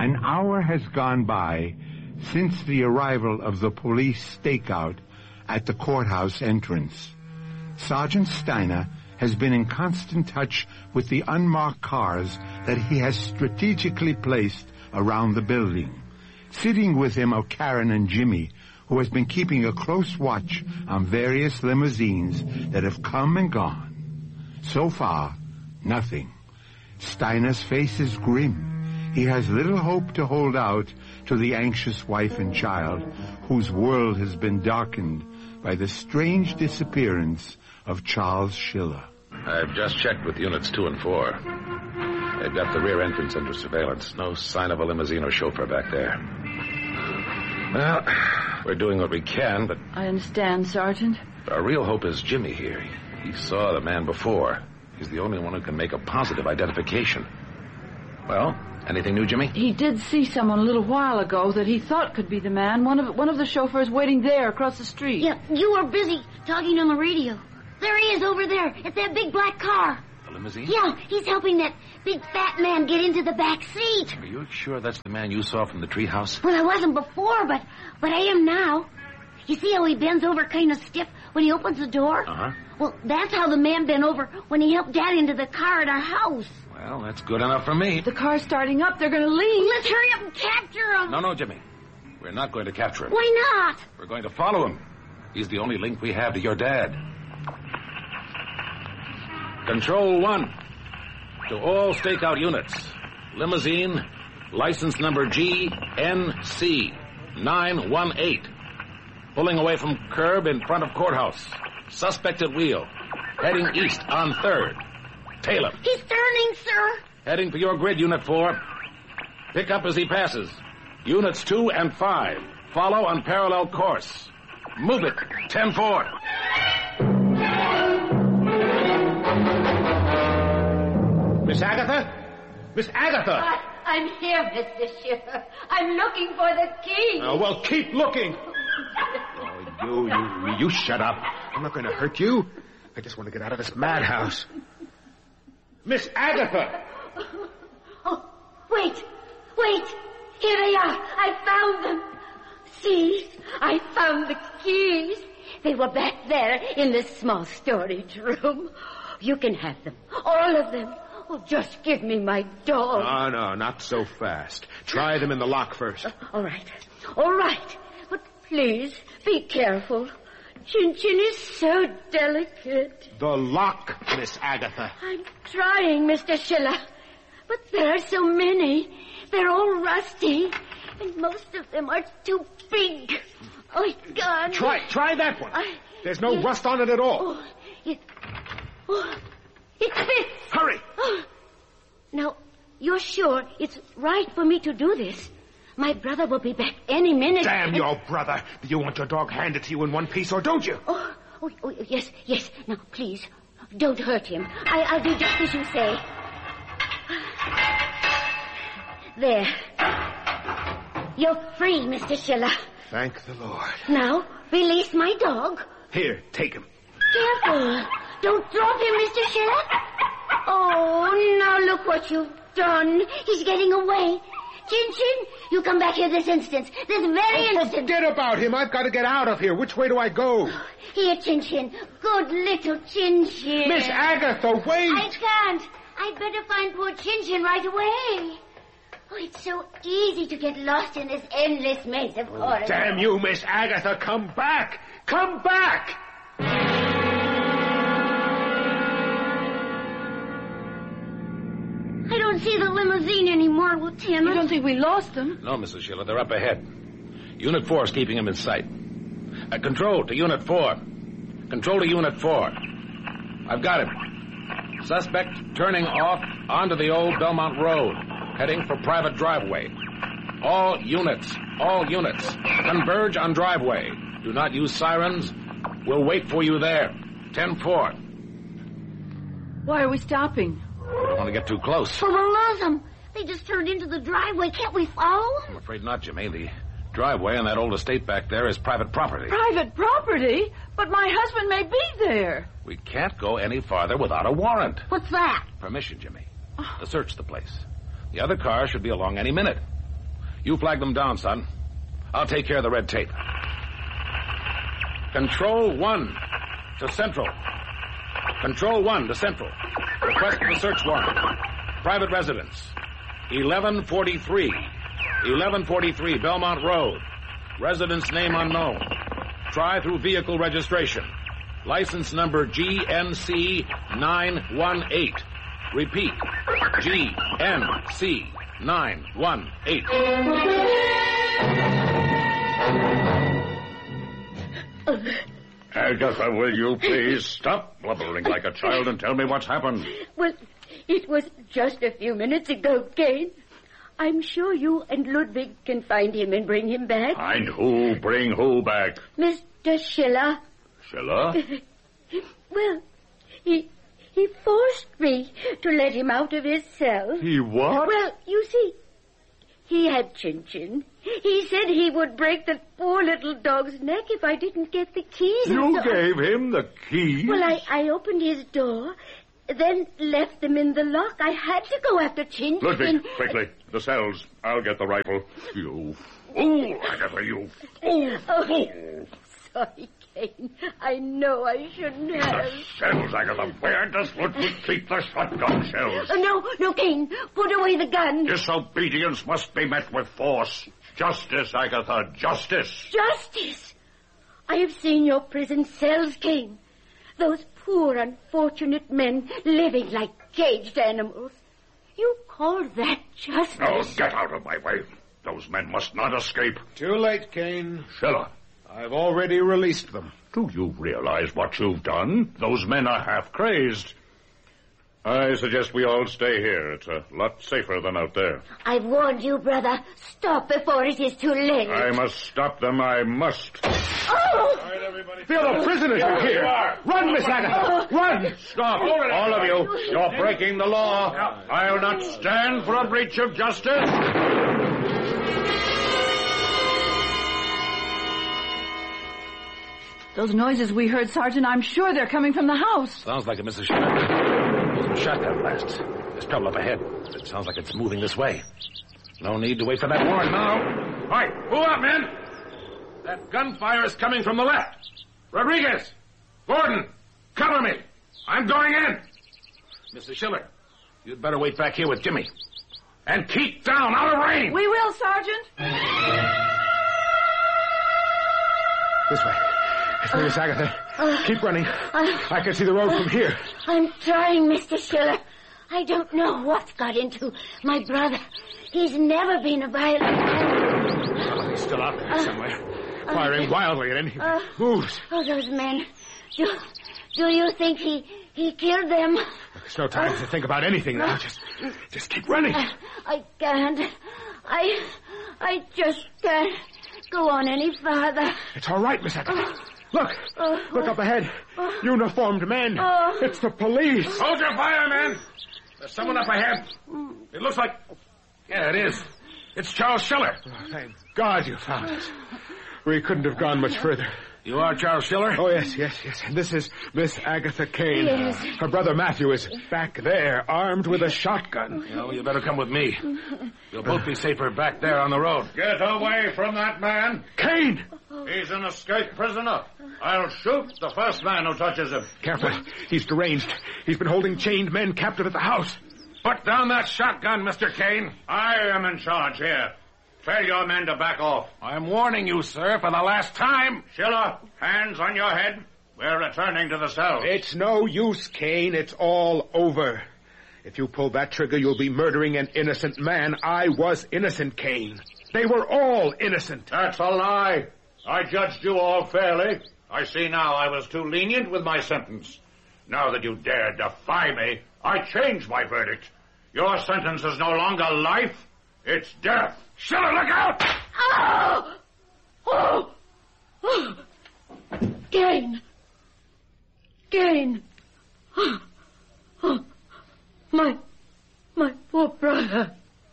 An hour has gone by since the arrival of the police stakeout at the courthouse entrance. Sergeant Steiner has been in constant touch with the unmarked cars that he has strategically placed around the building. Sitting with him are Karen and Jimmy, who has been keeping a close watch on various limousines that have come and gone. So far, nothing. Steiner's face is grim. He has little hope to hold out to the anxious wife and child, whose world has been darkened by the strange disappearance of Charles Schiller. I've just checked with units 2 and 4. They've got the rear entrance under surveillance. No sign of a limousine or chauffeur back there. Well, we're doing what we can, but... I understand, Sergeant. Our real hope is Jimmy here. He saw the man before. He's the only one who can make a positive identification. Well, anything new, Jimmy? He did see someone a little while ago that he thought could be the man. One of the chauffeurs waiting there across the street. Yeah, you were busy talking on the radio. There he is over there. It's that big black car. The limousine? Yeah, he's helping that big fat man get into the back seat. Are you sure that's the man you saw from the treehouse? Well, I wasn't before, but I am now. You see how he bends over kind of stiff when he opens the door? Uh-huh. Well, that's how the man bent over when he helped Dad into the car at our house. Well, that's good enough for me. The car's starting up. They're going to leave. Let's hurry up and capture him. No, Jimmy. We're not going to capture him. Why not? We're going to follow him. He's the only link we have to your dad. Control 1. To all stakeout units. Limousine, license number GNC 918. Pulling away from curb in front of courthouse. Suspect at wheel. Heading east on 3rd. Tail him. He's turning, sir. Heading for your grid, Unit 4. Pick up as he passes. Units 2 and 5. Follow on parallel course. Move it. 10-4. Miss Agatha? Miss Agatha! I'm here, Mr. Schiller. I'm looking for the key. Oh, well, keep looking. Oh, you shut up. I'm not going to hurt you. I just want to get out of this madhouse. Miss Agatha! Oh, wait. Here they are. I found them. See, I found the keys. They were back there in this small storage room. You can have them. All of them. Oh, just give me my dog. Oh, no, not so fast. Try them in the lock first. All right. But please, be careful. Chin Chin is so delicate. The lock, Miss Agatha. I'm trying, Mr. Schiller. But there are so many. They're all rusty. And most of them are too big. Oh, God. Try that one. There's no rust on it at all. It fits. Hurry. Now, you're sure it's right for me to do this? My brother will be back any minute. Damn your brother. Do you want your dog handed to you in one piece, or don't you? Oh, yes. Now, please, don't hurt him. I'll do just as you say. There. You're free, Mr. Schiller. Thank the Lord. Now, release my dog. Here, take him. Careful. Don't drop him, Mr. Schiller. Oh, now look what you've done. He's getting away. Chin Chin, you come back here this instant. This very instant. Forget about him. I've got to get out of here. Which way do I go? Here, Chin Chin. Good little Chin Chin. Miss Agatha, wait. I can't. I'd better find poor Chin Chin right away. Oh, it's so easy to get lost in this endless maze of corridors. Damn you, Miss Agatha. Come back. Come back. I don't see the limousine anymore, Lieutenant. You don't think we lost them? No, Mrs. Schiller, they're up ahead. Unit 4 is keeping him in sight. Control to Unit 4. Control to Unit 4. I've got him. Suspect turning off onto the old Belmont Road, heading for private driveway. All units, converge on driveway. Do not use sirens. We'll wait for you there. 10-4. Why are we stopping? We don't want to get too close. Well, we'll lose them. They just turned into the driveway. Can't we follow? I'm afraid not, Jimmy. The driveway on that old estate back there is private property. Private property? But my husband may be there. We can't go any farther without a warrant. What's that? Permission, Jimmy. To search the place. The other car should be along any minute. You flag them down, son. I'll take care of the red tape. Control 1 to Central. Control 1 to Central. Request for search warrant. Private residence. 1143. 1143 Belmont Road. Residence name unknown. Try through vehicle registration. License number GNC 918. Repeat. GNC 918. Agatha, will you please stop blubbering like a child and tell me what's happened? Well, it was just a few minutes ago, Kane. I'm sure you and Ludwig can find him and bring him back. Find who? Bring who back? Mr. Schiller. Schiller? Well, he forced me to let him out of his cell. He what? Well, you see, he had Chin-Chin. He said he would break the poor little dog's neck if I didn't get the keys. You gave him the keys? Well, I opened his door, then left them in the lock. I had to go after Chin-Chin. Ludwig, quickly. The cells. I'll get the rifle. You fool, Agatha, you fool. Fool. Sorry, Kane. I know I shouldn't have. The shells, Agatha. Where does Ludwig keep the shotgun shells? No, Kane. Put away the gun. Disobedience must be met with force. Justice, Agatha, justice. Justice? I have seen your prison cells, Kane. Those poor, unfortunate men living like caged animals. You call that justice? No, get out of my way. Those men must not escape. Too late, Kane. Schiller. I've already released them. Do you realize what you've done? Those men are half crazed. I suggest we all stay here. It's a lot safer than out there. I've warned you, brother. Stop before it is too late. I must stop them. I must. Oh! All right, everybody. The other prisoners are here. Run, Miss Agatha. Run. Stop. All of you. You're breaking the law. I'll not stand for a breach of justice. Those noises we heard, Sergeant, I'm sure they're coming from the house. Sounds like it, Mrs. Schiller. Those were shotgun blasts. There's trouble up ahead. It sounds like it's moving this way. No need to wait for that warrant now. All right, move up, men. That gunfire is coming from the left. Rodriguez, Gordon, cover me. I'm going in. Mrs. Schiller, you'd better wait back here with Jimmy. And keep down, out of range. We will, Sergeant. This way. Miss Agatha, keep running. I can see the road from here. I'm trying, Mr. Schiller. I don't know what's got into my brother. He's never been a violent man. He's still out there somewhere, firing wildly at anything that moves. Oh, those men. Do you think he killed them? There's no time to think about anything now. Just keep running. I can't. I just can't go on any farther. It's all right, Miss Agatha. Look up ahead. Uniformed men. It's the police. Hold your fire, man. There's someone up ahead. It looks like... Yeah, it is. It's Charles Schiller. Oh, thank God you found us. We couldn't have gone much further. You are Charles Schiller? Oh, yes. And this is Miss Agatha Kane. Yes. Her brother Matthew is back there, armed with a shotgun. You better come with me. You'll both be safer back there on the road. Get away from that man. Kane! He's an escaped prisoner. I'll shoot the first man who touches him. Careful. He's deranged. He's been holding chained men captive at the house. Put down that shotgun, Mr. Kane. I am in charge here. Tell your men to back off. I'm warning you, sir, for the last time. Schiller, hands on your head. We're returning to the cell. It's no use, Kane. It's all over. If you pull that trigger, you'll be murdering an innocent man. I was innocent, Kane. They were all innocent. That's a lie. I judged you all fairly. I see now I was too lenient with my sentence. Now that you dare defy me, I change my verdict. Your sentence is no longer life, it's death. Schiller, look out! Oh! Kane! My poor brother.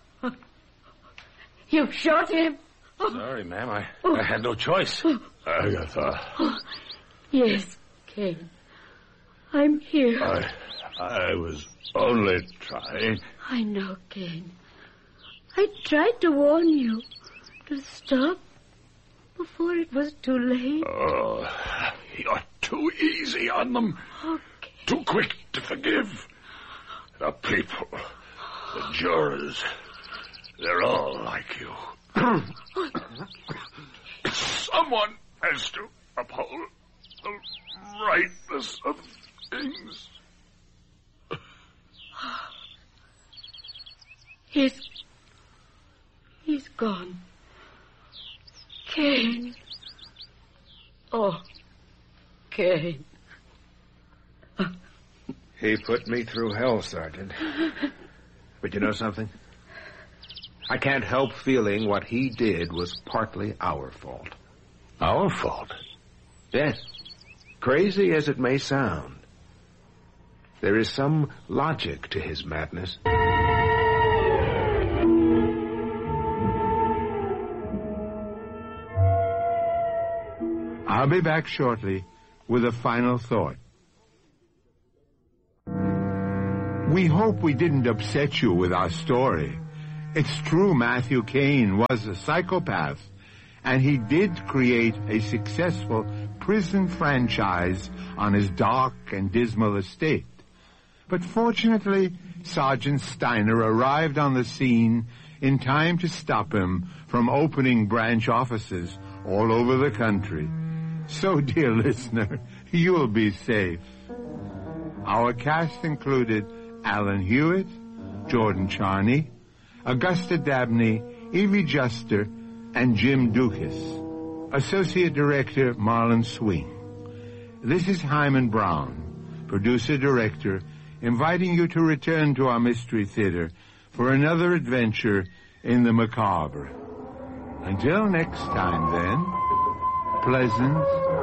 You shot him? Sorry, ma'am. I had no choice. Agatha. Yes, Kane. I'm here. I was only trying. I know, Kane. I tried to warn you. to stop before it was too late? Oh, you're too easy on them. Okay. Too quick to forgive. The people, the jurors, they're all like you. Someone has to uphold the rightness of things. He's gone. Kane. Oh, Kane. He put me through hell, Sergeant. But you know something? I can't help feeling what he did was partly our fault. Our fault? Yes. Crazy as it may sound, there is some logic to his madness. I'll be back shortly with a final thought. We hope we didn't upset you with our story. It's true Matthew Kane was a psychopath, and he did create a successful prison franchise on his dark and dismal estate. But fortunately, Sergeant Steiner arrived on the scene in time to stop him from opening branch offices all over the country. So, dear listener, you'll be safe. Our cast included Alan Hewitt, Jordan Charney, Augusta Dabney, Evie Juster, and Jim Dukas. Associate Director Marlon Swing. This is Hyman Brown, Producer-Director, inviting you to return to our Mystery Theater for another adventure in the macabre. Until next time, then, pleasant